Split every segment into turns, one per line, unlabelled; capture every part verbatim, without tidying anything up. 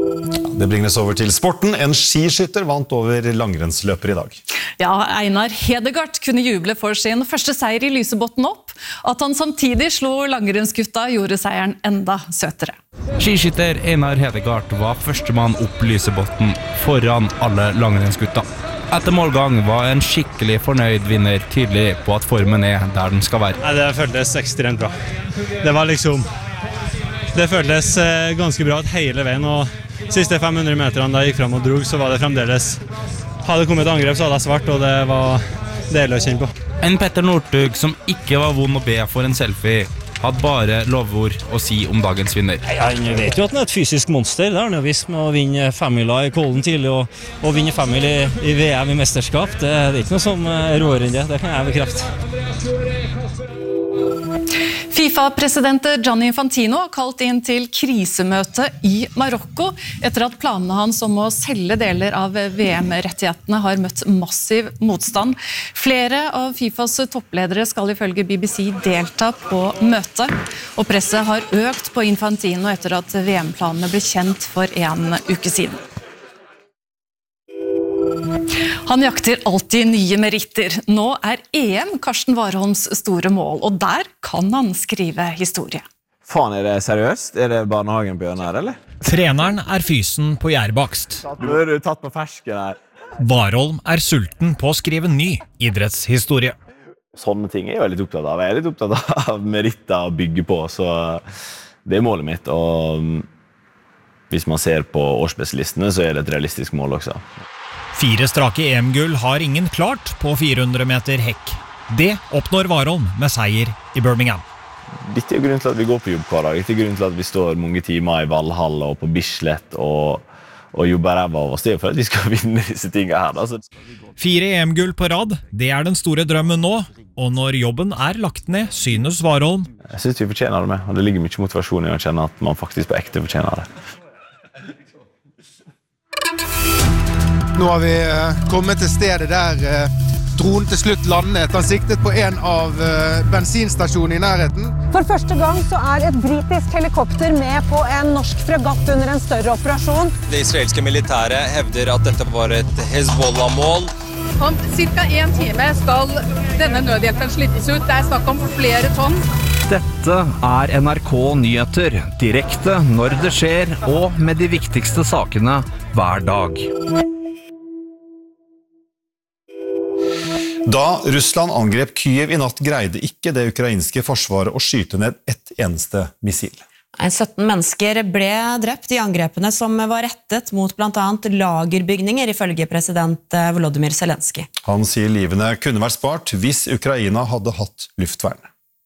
Det bringes over til sporten. En skiskytter vant over langrennsløper i dag.
Ja, Einar Hedegaard kunne juble for sin første seier i Lysebotn opp. At han samtidig slo langrennsgutta gjorde seieren enda søtere.
Skiskytter Einar Hedegaard var førstemann opp Lysebotn foran alle langrennsgutta. Etter målgang var en skikkelig fornøyd vinner tydelig på at formen er der den skal være.
Nei, det føltes ekstremt bra. Det var liksom... Det føltes ganske bra hele veien, og siste fem hundre meterne da jeg gikk frem og drog, så var det fremdeles... Hadde det kommet et angrep, så hadde jeg svart, og det var deilig å kjenne på.
En Petter Northug som ikke var vond å be for en selfie, hadde bare lovord å si om dagens vinner.
Jeg vet jo at han er et fysisk monster, det har han jo vist med å vinne femmila i Kollen tidlig, og, og vinne femmil i, i V M i mesterskap. Det, det er ikke noe som rår enn det, det kan jeg bekrefte.
FIFA-president Gianni Infantino har kalt inn til krisemøte i Marokko etter at planene hans om å selge deler av V M-rettighetene har møtt massiv motstand. Flere av FIFAs toppledere skal ifølge B B C delta på møtet, og presset har økt på Infantino etter at V M-planene ble kjent for en uke siden. Han jakter alltid nye meritter. Nå er E M Karsten Warholms store mål, og der kan han skrive historie.
Faen, er det seriøst? Er det barnehagen på hjørnet her, eller?
Treneren er fysen på gjærbakst.
Nå er du tatt på fersken her.
Warholm er sulten på å skrive ny idrettshistorie.
Sånne ting er jeg veldig opptatt av. Jeg er litt opptatt av meritter å bygge på, så det er målet mitt. Og hvis man ser på årsbestlistene, så er det et realistisk mål også.
Fire strake E M-gull har ingen klart på fire hundre meter hekk. Det oppnår Warholm med seier i Birmingham.
Dette er grunnen til at vi går på jobb hver dag. Dette er grunnen til at vi står mange timer i Valhall og på Bislett og, og jobber ræva av oss. Det er for at vi skal vinne disse tingene her. Altså.
Fire E M-gull på rad, det er den store drømmen nå. Og når jobben er lagt ned, synes Warholm.
Jeg synes vi fortjener det med, og det ligger mye motivasjon i å kjenne at man faktisk på ekte fortjener det.
Nå har vi kommet til stedet der dronen til slutt landet. Han siktet på en av bensinstasjonene i nærheten.
For første gang så er et britisk helikopter med på en norsk fregatt under en større operasjon.
Det israelske militæret hevder at dette var et Hezbollah-mål.
Om cirka en time skal denne nødhjelpen slittes ut. Det er snakk om flere tonn.
Dette er N R K Nyheter, direkte når det skjer, og med de viktigste sakene hver dag.
Da Russland angrep Kyiv i natt greide ikke det ukrainske forsvaret å skyte ned ett eneste missil.
sytten mennesker ble drept i angrepene som var rettet mot blant annet lagerbygninger, ifølge president Volodymyr Zelensky.
Han sier livene kunne vært spart hvis Ukraina hadde hatt luftvern.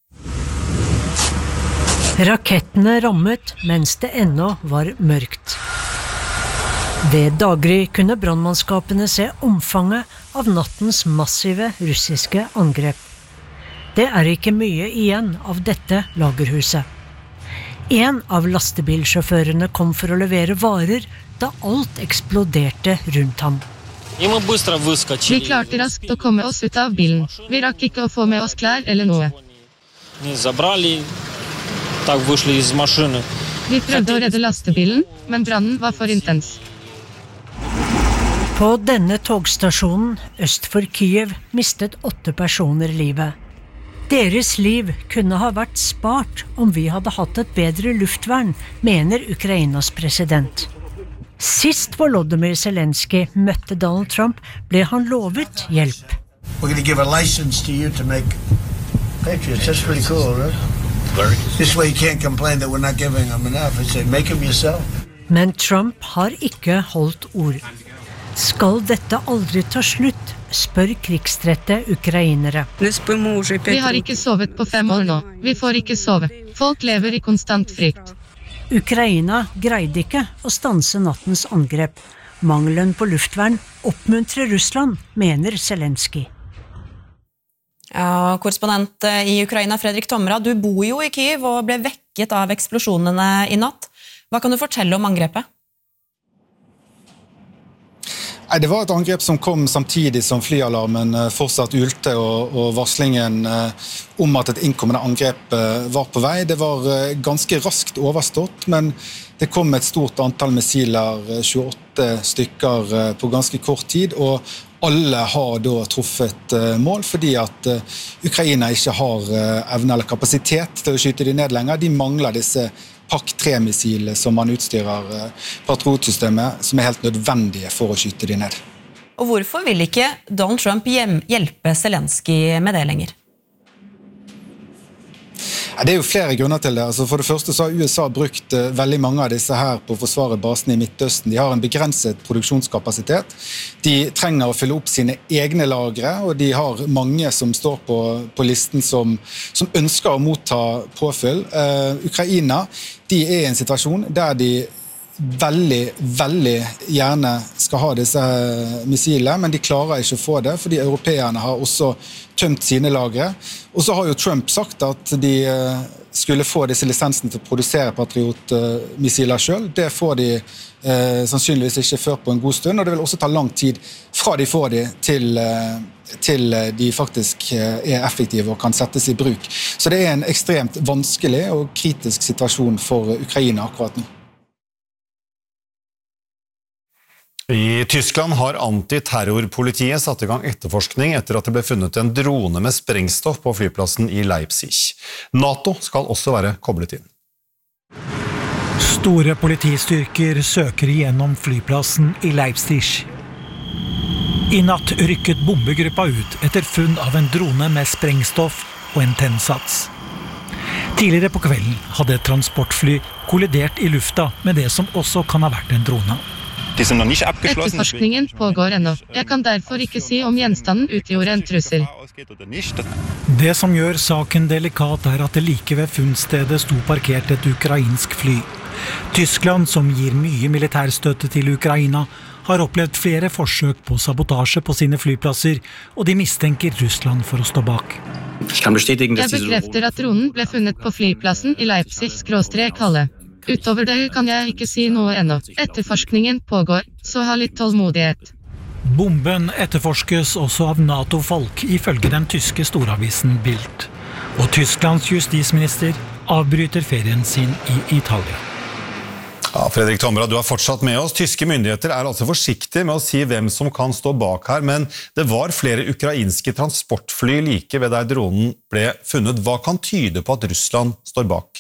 Rakettene rammet mens det ennå var mørkt. Ved daggry kunne brannmannskapene se omfanget av nattens massive russiske angrep. Det er ikke mye igjen av dette lagerhuset. En av lastebilsjåførene kom for å levere varer da alt eksploderte rundt ham.
Vi klarte raskt å komme oss ut av bilen. Vi rakk ikke å få med oss klær eller noe. Vi prøvde å redde lastebilen, men brannen var for intens.
På denne togstasjonen øst for Kyiv mistet åtte personer livet. Deres liv kunne ha vært spart om vi hadde hatt et bedre luftvern, mener Ukrainas president. Sist Volodymyr Zelensky møtte Donald Trump, ble han lovet hjelp.
We're going to give a license to you to make Patriots. That's pretty cool, right? This way you can't complain that we're not giving them enough. It's say, make them yourself.
Men Trump har ikke holdt ord. Skal dette aldri ta slutt, spør krigstrette ukrainere.
Vi har ikke sovet på fem år nå. Vi får ikke sove. Folk lever i konstant frykt.
Ukraina greide ikke å stanse nattens angrep. Mangelen på luftvern oppmuntrer Russland, mener Zelensky.
Ja, korrespondent i Ukraina, Fredrik Tomra, du bor jo i Kyiv og ble vekket av eksplosjonene i natt. Hva kan du fortelle om angrepet?
Nei, det var et angrep som kom samtidig som flyalarmen fortsatt ulte og, og varslingen om at et innkommende angrep var på vei. Det var ganske raskt overstått, men det kom et stort antall missiler, tjueåtte stykker på ganske kort tid, og alle har da truffet mål, fordi at Ukraina ikke har evne eller kapasitet til å skyte de ned lenger. De mangler disse Pak tre-missilene som man utstyrer Patriot-systemet, som er helt nødvendige for å skyte de ned.
Og hvorfor vil ikke Donald Trump hjelpe Zelensky med det lenger?
Det er jo flere grunner til det. Altså for det første så har U S A brukt veldig mange av disse her på å forsvare basen i Midtøsten. De har en begrenset produksjonskapasitet. De trenger å fylle opp sine egne lagre, og de har mange som står på, på listen som, som ønsker å motta påfyll. Uh, Ukraina, de er i en situasjon der de veldig, veldig gjerne skal ha disse missilene, men de klarer ikke å få det, fordi europeerne har også tømt sine lagre. Og så har jo Trump sagt at de skulle få disse lisensene til å produsere Patriot-missiler selv. Det får de eh, sannsynligvis ikke før på en god stund, og det vil også ta lang tid fra de får de til, til de faktisk er effektive og kan settes i bruk. Så det er en ekstremt vanskelig og kritisk situasjon for Ukraina akkurat nå.
I Tyskland har antiterrorpolitiet satt i gang etterforskning etter at det ble funnet en drone med sprengstoff på flyplassen i Leipzig. NATO skal også være koblet inn.
Store politistyrker søker igjennom flyplassen i Leipzig. I natt rykket bombegruppa ut etter funn av en drone med sprengstoff og en tennsats. Tidligere på kvelden hadde et transportfly kollidert i lufta med det som også kan ha vært en drone.
Etterforskningen pågår ennå. Jeg kan derfor ikke si om gjenstanden utgjorde en trussel.
Det som gjør saken delikat er at det like ved funnstedet sto parkert et ukrainsk fly. Tyskland, som gir mye militærstøtte til Ukraina, har opplevd flere forsøk på sabotasje på sine flyplasser, og de mistenker Russland for å stå bak.
Jeg bekrefter at dronen ble funnet på flyplassen i Leipzig-Halle. Utover det kan jeg ikke si noe ennå. Etterforskningen pågår, så ha litt tålmodighet.
Bomben etterforskes også av NATO-folk, ifølge den tyske storavisen Bild. Og Tysklands justisminister avbryter ferien sin i Italia.
Ja, Fredrik Tomra, du er fortsatt med oss. Tyske myndigheter er altså forsiktige med å si hvem som kan stå bak her, men det var flere ukrainske transportfly like ved der dronen ble funnet. Hva kan tyde på at Russland står bak?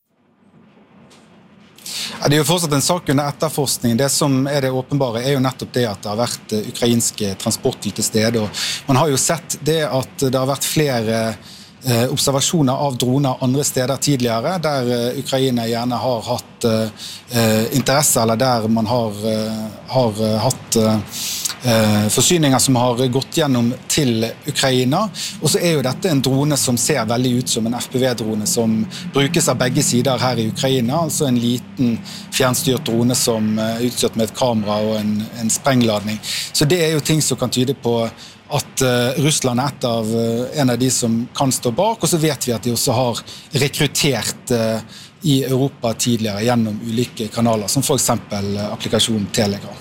Det er jo fortsatt en sak under etterforskning. Det som er det åpenbare er jo nettopp det at det har vært ukrainske transportfly til stede. Og man har jo sett det at det har vært flere eh, observasjoner av droner andre steder tidligere, der eh, Ukraina gjerne har hatt eh, interesse, eller der man har, eh, har hatt eh, forsyninger som har gått gjennom til Ukraina. Og så er jo dette en drone som ser veldig ut som en F P V-drone som brukes av begge sider her i Ukraina, altså en liten fjernstyrt drone som er utstyrt med et kamera og en, en sprengladning. Så det er jo ting som kan tyde på at uh, Russland er et av, uh, en av de som kan stå bak, og så vet vi at de også har rekruttert uh, i Europa tidligere gjennom ulike kanaler, som for eksempel uh, applikasjonen Telegram.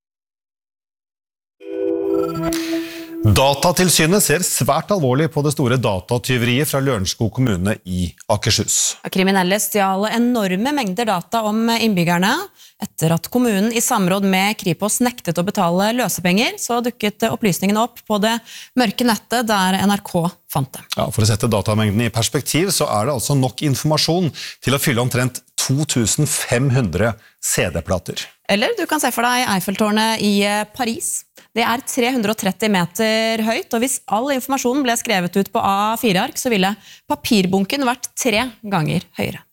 Datatilsynet ser svært alvorlig på det store datatyveriet fra Lørenskog kommune i Akershus.
Kriminelle stjal enorme mengder data om innbyggerne. Etter at kommunen i samråd med Kripos nektet å betale løsepenger, så dukket opplysningen opp på det mørke nettet der N R K fant det.
Ja, for å sette datamengden i perspektiv, så er det altså nok informasjon til å fylle omtrent to tusen fem hundre C D-plater.
Eller du kan se for deg Eiffeltårnet i Paris. Det er tre hundre og tretti meter høyt, og hvis all informasjonen ble skrevet ut på A fire ark, så ville papirbunken vært tre ganger høyere.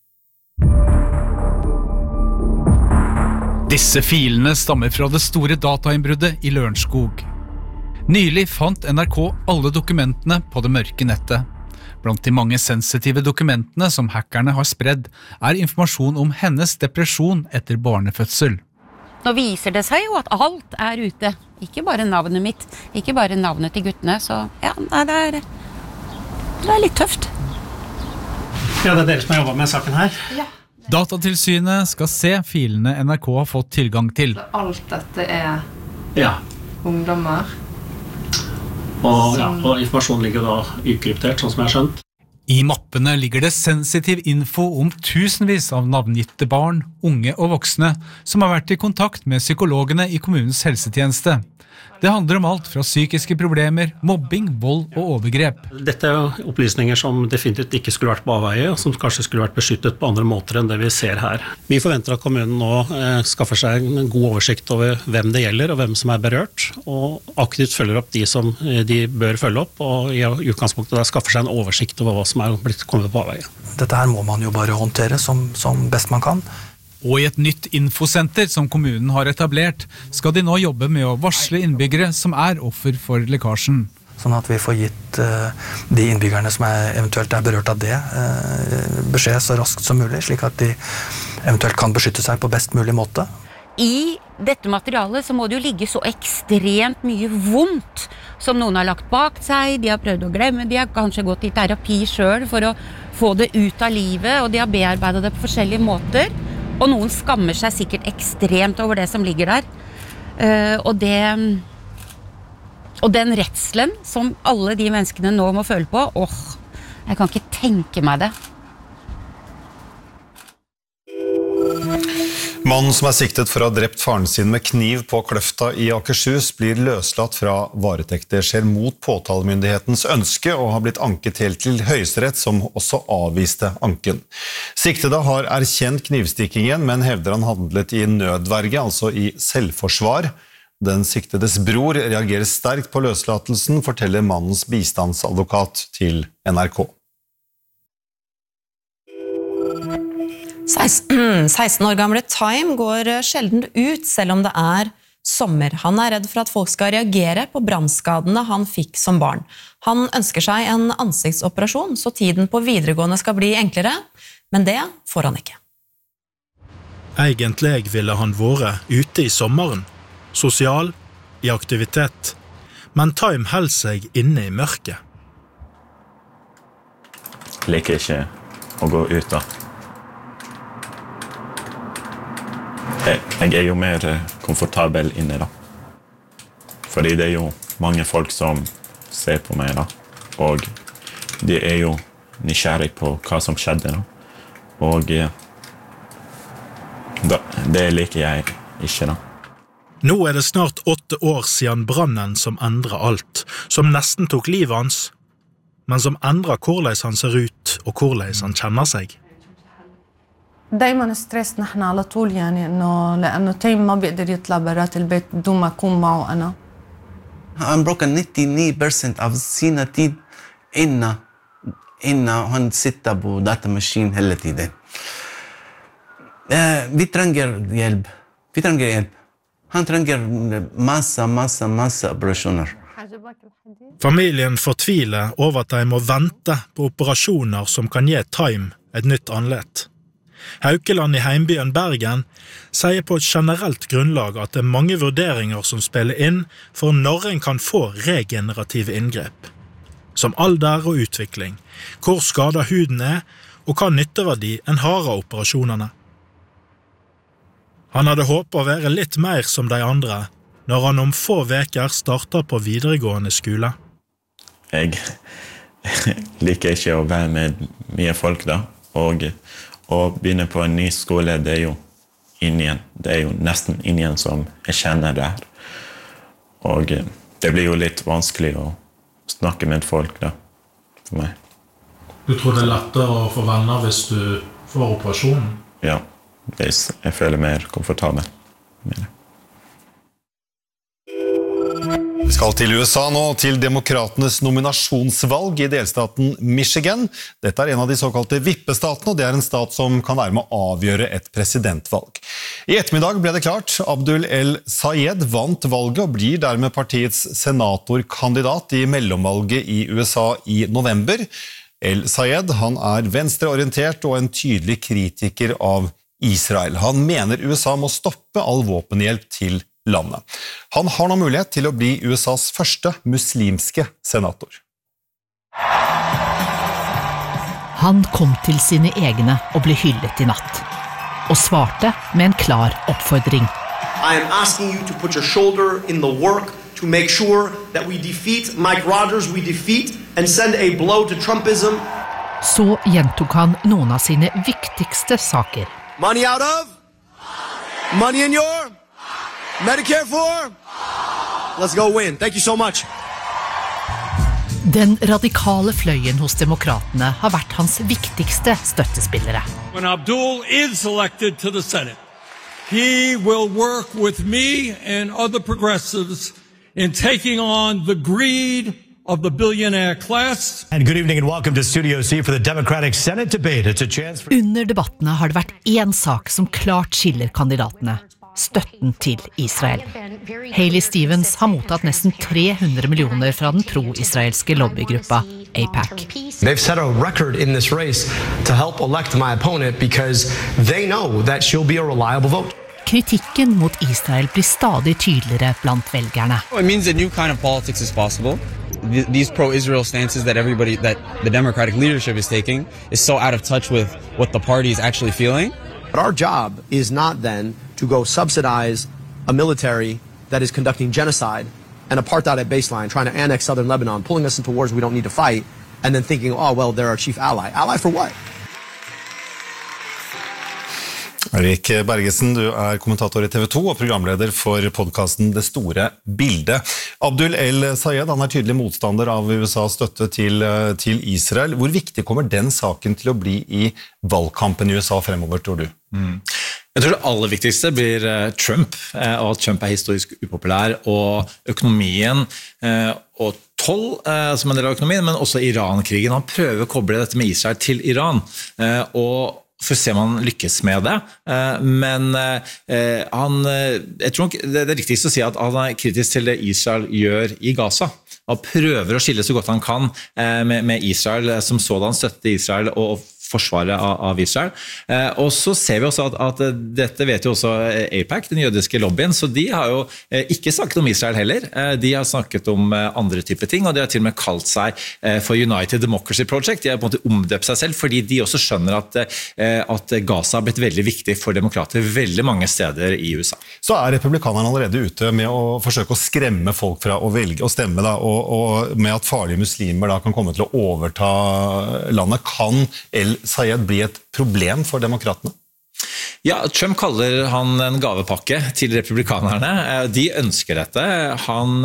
Disse filene stammer fra det store datainnbruddet i Lørenskog. Nylig fant N R K alle dokumentene på det mørke nettet. Blant de mange sensitive dokumentene som hackerne har spredd, er informasjon om hennes depresjon etter barnefødsel.
Nå viser det seg jo at alt er ute. Ikke bare navnet mitt, ikke bare navnet til guttene, så ja, det er, det er litt tøft.
Ja, det er dere som har jobbet med saken her.
Ja.
Datatilsynet skal se filene N R K har fått tilgang til.
Alt dette er
ja.
ungdommer.
Og, ja, og informasjonen ligger da ukryptert, sånn som jeg har skjønt.
I mappene ligger det sensitiv info om tusenvis av navngitte barn, unge og voksne som har vært i kontakt med psykologene i kommunens helsetjeneste. Det handler om alt fra psykiske problemer, mobbing, vold og overgrep.
Dette er jo opplysninger som definitivt ikke skulle vært på avveie, og som kanskje skulle vært beskyttet på andre måter enn det vi ser her. Vi forventer at kommunen nå eh, skaffer seg en god oversikt over hvem det gjelder og hvem som er berørt, og aktivt følger opp de som de bør følge opp, og i utgangspunktet da skaffer seg en oversikt over hva som er blitt kommet på avveie.
Dette her må man jo bare håndtere som, som best man kan.
Og i et nytt infosenter som kommunen har etablert, skal de nå jobbe med å varsle innbyggere som er offer for lekkasjen.
Sånn at vi får gitt uh, de innbyggerne som er, eventuelt er berørt av det, uh, beskjed så raskt som mulig, slik at de eventuelt kan beskytte seg på best mulig måte.
I dette materialet så må det jo ligge så ekstremt mye vondt som noen har lagt bak seg, de har prøvd å glemme, de har kanskje gått i terapi selv for å få det ut av livet, og de har bearbeidet det på forskjellige måter. Og noen skammer seg sikkert ekstremt over det som ligger der. Uh, og, det, og den redselen som alle de menneskene nå må føle på, åh, jeg kan ikke tenke meg det.
Mannen som er siktet for å ha drept faren sin med kniv på Kløfta i Akershus blir løslatt fra varetekt. Det skjer mot påtalemyndighetens ønske og har blitt anket helt til Høyesterett, som også avviste anken. Siktede har erkjent knivstikkingen, men hevder han handlet i nødverge, altså i selvforsvar. Den siktedes bror reagerer sterkt på løslatelsen, forteller mannens bistandsadvokat til N R K.
seksten år gamle Time går sjelden ut selv om det er sommer. Han er redd for at folk skal reagere på brannskadene han fikk som barn. Han ønsker seg en ansiktsoperasjon så tiden på videregående skal bli enklere, men det får han ikke.
Egentlig ville han vært ute i sommeren, sosial, i aktivitet, men Time held seg inne i mørket.
Jeg liker ikke å gå ut da. Jeg er jo mer komfortabel inne da. Fordi det er jo mange folk som ser på meg da. Og de er jo nysgjerrig på hva som skjedde da. Og da, det liker jeg ikke da.
Nå er det snart åtte år siden brannen som endret alt, som nesten tok livet hans, men som endret hvordan han ser ut og hvordan han kjenner seg.
دايما ستريس نحن على طول يعني انه لانه تيم ما بيقدر يطلع برات البيت بدون ما اكون معه انا.
I'm broken ninety-nine percent av sina tid inna inna han sitter på datamaskin hela tiden. Eh, vi trenger hjälp. Vi trenger hjälp. Han trenger massa massa massa operasjoner.
Familien fortviler over at de må vente på operasjoner som kan gi Time et nytt anlett. Haukeland i heimbyen Bergen sier på et generelt grunnlag at det er mange vurderinger som spiller inn for når en kan få regenerative inngrep. Som alder og utvikling, hvor skadet huden er, og hva nytteverdi en har av operasjonene. Han hadde håpet å være litt mer som de andre, når han om få veker starter på videregående skole.
Jeg liker ikke å være med mye folk da, og å begynne på en ny skole, det er jo ingen, det er jo nesten ingen som jeg kjenner der. Og det blir jo litt vanskelig å snakke med folk da, for meg.
Du tror det er lettere å få venner hvis du får operasjonen?
Ja, jeg føler mer komfortabel med det.
Vi skal til U S A nå, til demokratenes nominasjonsvalg i delstaten Michigan. Dette er en av de såkalte vippestatene, og det er en stat som kan være med å avgjøre et presidentvalg. I ettermiddag ble det klart. Abdul El-Sayed vant valget og blir dermed partiets senatorkandidat i mellomvalget i U S A i november. El-Sayed, han er venstreorientert og en tydelig kritiker av Israel. Han mener U S A må stoppe all våpenhjelp til landet. Han har nå mulighet til å bli U S A's første muslimske senator.
Han kom til sine egne og ble hyllet i natt, og svarte med en klar oppfordring.
I am asking you to put your shoulder in the work to make sure that we defeat Mike Rogers, we defeat and send a blow to Trumpism.
Så gjentok han noen av sine viktigste saker.
Money out of? Money in your? Medicare for? Let's go win. Thank you so much.
Den radikale fløyen hos demokratene har vært hans viktigste støttespillere.
When Abdul is elected to the Senate, he will work with me and other progressives in taking on the greed of the billionaire class.
And good evening and welcome to Studio C for the Democratic Senate debate. It's a chance for...
Under debattene har det vært én sak som klart skiller kandidatene. Støtten til Israel. Hailey Stevens har mottatt nesten tre hundre millioner fra den pro-israelske lobbygruppa A PAC.
They've set a record in this race to help elect my opponent because they know that she'll be a reliable vote.
Kritikken mot Israel blir stadig tydeligere blant velgerne.
It means a new kind of politics is possible. These pro-Israel stances that everybody, that the Democratic leadership is taking is so out of touch with what the party is actually feeling.
But our job is not then to go subsidize a military that is conducting genocide and apartheid at baseline, trying to annex southern Lebanon, pulling us into wars we don't need to fight, and then thinking, oh, well, they're our chief ally. Ally for what?
Erik Bergesen, du er kommentator i T V to og programleder for podcasten Det Store Bildet. Abdul El-Sayed, han er tydelig motstander av U S A's støtte til, til Israel. Hvor viktig kommer den saken til å bli i valgkampen i U S A fremover, tror du?
Mm. Jeg tror det aller viktigste blir Trump, og at Trump er historisk upopulær, og økonomien og toll som en del av økonomien, men også Iran-krigen. Han prøver å koble dette med Israel til Iran, og for å se om han lykkes med det, men han, jeg tror nok det er riktigst å si at han er kritisk til det Israel gjør i Gaza. Han prøver å skille så godt han kan med Israel, som sådan støtte Israel og forsvaret av Israel. Og så ser vi også at, at dette vet jo også A PAC, den jødiske lobbyen, så de har jo ikke snakket om Israel heller. De har snakket om andre typer ting, og de har til og med kalt seg for United Democracy Project. De har på en måte omdøpt seg selv, fordi de også skjønner at, at Gaza har blitt veldig viktig for demokrater veldig mange steder i U S A.
Så er republikanerne allerede ute med å forsøke å skremme folk fra å velge å stemme, da, og, og med at farlige muslimer da kan komme til å overta landet. Kan El-Sayed bli et problem for demokratene?
Ja, Trump kaller han en gavepakke til republikanerne. De ønsker dette. Han,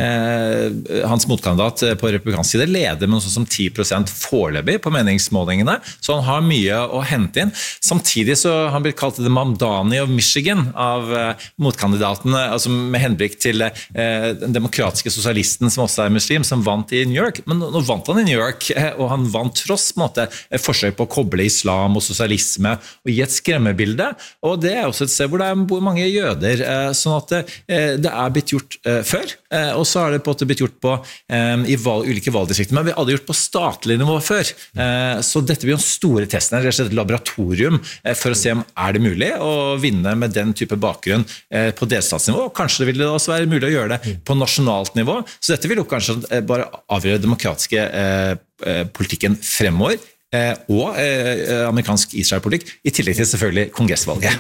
eh, hans motkandidat på republikansk side leder med noe som ti prosent foreløpig på meningsmålingene, så han har mye å hente inn. Samtidig så har han blitt kalt The Mamdani of Michigan av eh, motkandidatene, altså med henblikk til eh, den demokratiske sosialisten som også er muslim, som vant i New York. Men nå vant han i New York, eh, og han vant tross på en måte, et forsøk på å koble islam og sosialisme og gi et skremmebilde. Og det er også et sted hvor det er mange jøder, sånn at det er blitt gjort før, og så har det på en måte blitt gjort på, i valg, ulike valgdistrikter, men vi hadde gjort på statlig nivå før. Så dette blir jo en store testen, det er rett og slett et laboratorium for å se om er det mulig å vinne med den type bakgrunn på delstatsnivå, og kanskje det vil det også være mulig å gjøre det på nasjonalt nivå, så dette vil jo kanskje bare avgjøre demokratiske politikken fremover, og amerikansk Israel-politikk, i tillegg til selvfølgelig kongressvalget.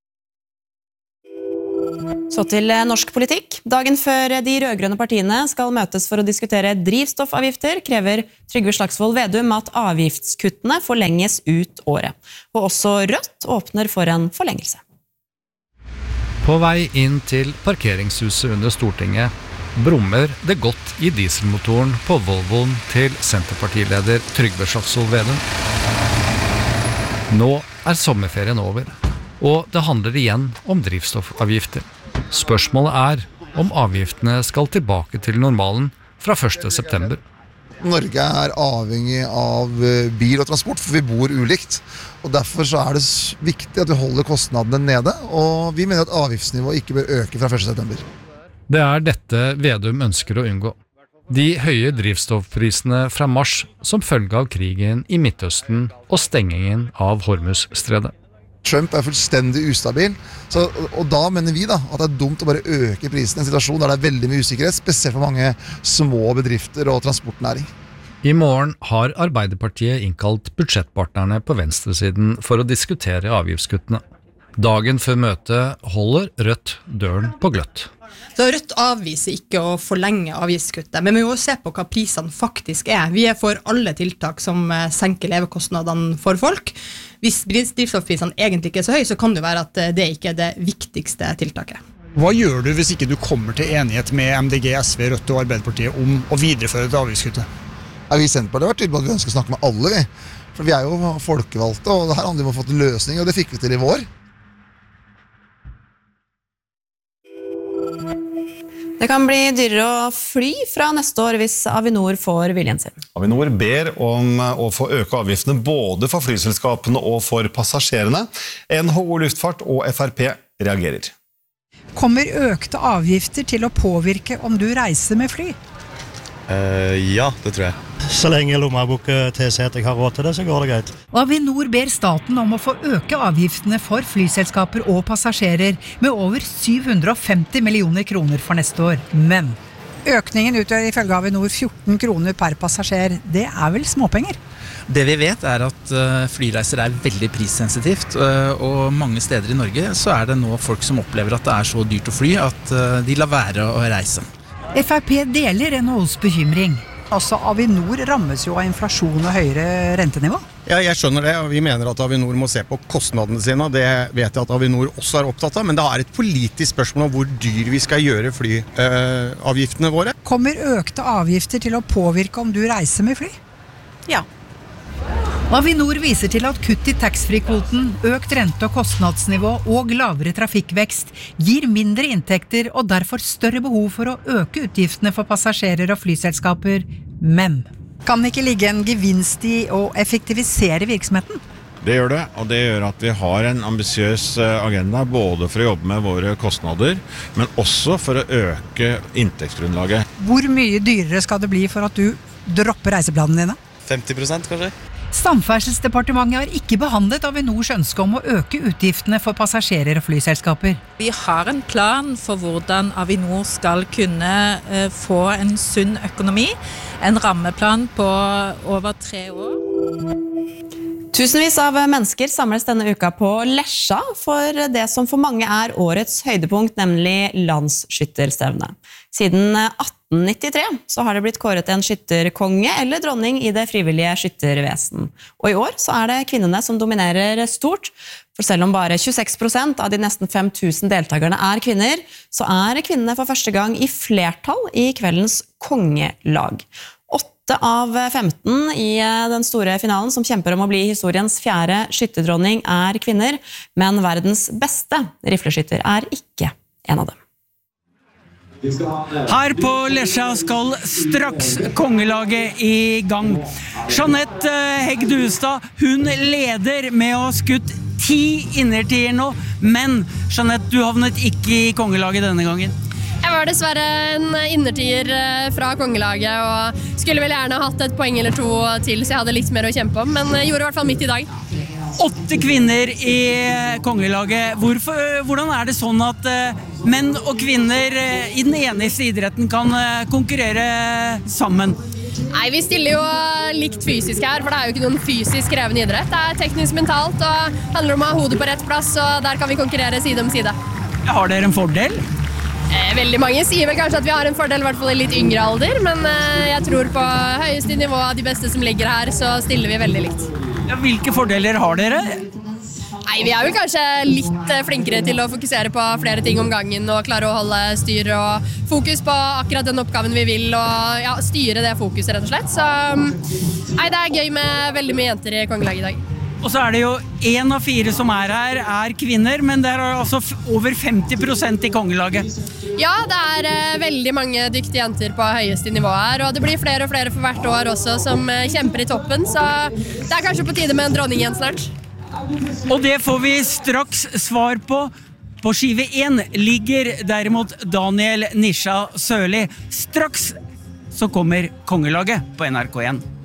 Så til norsk politikk. Dagen før de rødgrønne partiene skal møtes for å diskutere drivstoffavgifter, krever Trygve Slagsvold Vedum at avgiftskuttene forlenges ut året. Og også Rødt åpner for en forlengelse.
På vei inn til parkeringshuset under Stortinget brummer det godt i dieselmotoren på Volvoen til Senterpartileder Trygve Slagsvold Vedum. Nå er sommerferien over, og det handler igjen om drivstoffavgifter. Spørsmålet er om avgiftene skal tilbake til normalen fra første september.
Norge er avhengig av bil og transport, for vi bor ulikt. Og derfor så er det viktig at vi holder kostnadene nede, og vi mener at avgiftsnivået ikke bør øke fra første september.
Det er dette Vedum ønsker å unngå. De høye drivstoffprisene fra mars som følge av krigen i Midtøsten og stengingen av Hormuzstredet.
Trump er fullstendig ustabil, så, og da mener vi da at det er dumt å bare øke prisen i en situasjon der det er veldig mye usikkerhet, spesielt for mange små bedrifter og transportnæring.
I morgen har Arbeiderpartiet innkalt budsjettpartnerne på venstresiden for å diskutere avgiftskuttene. Dagen før møtet holder Rødt døren på gløtt.
Så Rødt avviser ikke å forlenge avgiftskuttet, men vi må se på hva prisene faktisk er. Vi er for alle tiltak som senker levekostnadene for folk. Hvis drivstoffprisene egentlig ikke er så høy, så kan det være at det ikke er det viktigste tiltaket.
Hva gjør du hvis ikke du kommer til enighet med M D G, S V, Rødt og Arbeiderpartiet om å videreføre et avgiftskuttet?
Ja, vi i Senterpartiet har vært tydelige på at vi ønsker å snakke med alle, vi. For vi er jo folkevalgte, og det her handler om å få til løsning, og det fikk vi til i vår.
Det kan bli dyrere å fly fra neste år hvis Avinor får viljen sin.
Avinor ber om å få øke avgiftene både for flyselskapene og for passasjerene. N H O Luftfart og F R P reagerer.
Kommer økte avgifter til å påvirke om du reiser med fly?
Uh, ja, det tror jeg. Så lenge lommebok tilsier at jeg har råd til det, så går det greit.
Avinor ber staten om å få øke avgiftene for flyselskaper og passasjerer med over syv hundre og femti millioner kroner for neste år. Men økningen utgjør ifølge Avinor fjorten kroner per passasjer. Det er vel småpenger?
Det vi vet er at flyreiser er veldig prissensitivt, og mange steder i Norge så er det nå folk som opplever at det er så dyrt å fly at de lar være å reise.
F R P deler N H O's bekymring. Altså Avinor rammes jo av inflasjon og høyere rentenivå.
Ja, jeg skjønner det, og vi mener at Avinor må se på kostnadene sine, og det vet jeg at Avinor også er opptatt av, men det er et politisk spørsmål om hvor dyr vi skal gjøre flyavgiftene øh, våre.
Kommer økte avgifter til å påvirke om du reiser med fly?
Ja.
Avinor viser til at kutt i taxfree-kvoten, økt rente- og kostnadsnivå og lavere trafikkvekst gir mindre inntekter og derfor større behov for å øke utgiftene for passasjerer og flyselskaper. Men kan det ikke ligge en gevinst i å effektivisere virksomheten?
Det gjør det, og det gjør at vi har en ambisiøs agenda både for å jobbe med våre kostnader, men også for å øke inntektsgrunnlaget.
Hvor mye dyrere skal det bli for at du dropper reiseplanene dine?
femti prosent kanskje?
Samferdselsdepartementet har ikke behandlet Avinors ønske om å øke utgiftene for passasjerer og flyselskaper.
Vi har en plan for hvordan Avinor skal kunne uh, få en sunn økonomi, en rammeplan på over tre år.
Tusenvis av mennesker samles denne uka på Lesja for det som for mange er årets høydepunkt, nemlig landsskytterstevne. Siden atten nittitre så har det blitt kåret en skytterkonge eller dronning i det frivillige skyttervesen. Og i år så er det kvinnene som dominerer stort, for selv om bare tjueseks prosent av de nesten fem tusen deltakerne er kvinner, så er kvinnene for første gang i flertall i kveldens kongelag. åtte av femten i den store finalen som kjemper om å bli historiens fjerde skytterdronning er kvinner, men verdens beste rifleskytter er ikke en av dem.
Her på Lesja skal straks kongelaget i gang. Jeanette Hegg Duestad, hun leder med å ha skutt ti innertier nå, men Jeanette, du havnet ikke i kongelaget denne gangen.
Jeg var dessverre en innertier fra kongelaget og skulle vel gjerne hatt et poeng eller to til, så jeg hadde litt mer å kjempe om, men jeg gjorde i hvert fall midt i dag.
Åtte kvinner i kongelaget. Hvorfor, hvordan er det sånn at menn og kvinner i den eneste idretten kan konkurrere sammen?
Nei, vi stiller jo likt fysisk her, for det er jo ikke noen fysisk krevende idrett. Det er teknisk mentalt og handler om å ha hodet på rett plass, og der kan vi konkurrere side om side.
Har dere en fordel?
Veldig mange sier vel kanskje at vi har en fordel, i hvert fall i litt yngre alder, men jeg tror på høyeste nivå av de beste som ligger her, så stiller vi veldig likt.
Ja, hvilke fordeler har dere?
Nei, vi er vel kanskje litt flinkere til å fokusere på flere ting om gangen og klare å holde styr og fokus på akkurat den oppgaven vi vil og ja, styre det fokuset rett og slett. Så nei, det er gøy med veldig mye jenter i kongelaget i dag.
Og så er det jo en av fire som er her er kvinner, men det er altså over femti prosent i kongelaget.
Ja, det er uh, veldig mange dyktige jenter på høyeste nivå her, og det blir flere og flere for hvert år også som uh, kjemper i toppen, så det er kanskje på tide med en dronning igjen snart.
Og det får vi straks svar på. På skive én ligger derimot Daniel Nisha Sørli. Straks så kommer kongelaget på N R K én.